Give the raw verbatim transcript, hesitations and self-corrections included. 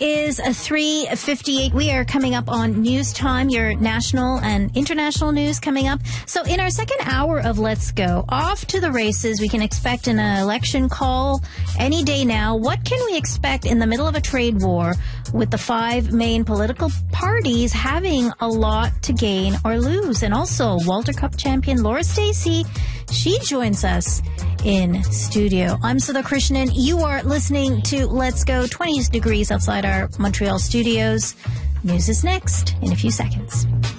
is three fifty-eight. We are coming up on News Time, your national and international news coming up. So in our second hour of Let's Go, off to the races, we can expect an election call any day now. What can we expect in the middle of a trade war with the five main political parties having a lot to gain or lose? And also, Walter Cup champion Laura Stacey, she joins us in studio. I'm Sudha Krishnan. You are listening to Let's Go, twenty degrees outside our Montreal studios. News is next in a few seconds.